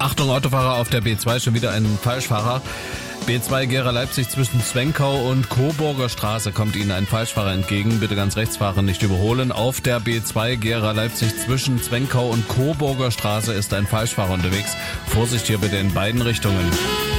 Achtung, Autofahrer auf der B2, schon wieder ein Falschfahrer. B2 Gera Leipzig zwischen Zwenkau und Coburger Straße kommt Ihnen ein Falschfahrer entgegen. Bitte ganz rechts fahren, nicht überholen. Auf der B2 Gera Leipzig zwischen Zwenkau und Coburger Straße ist ein Falschfahrer unterwegs. Vorsicht hier bitte in beiden Richtungen.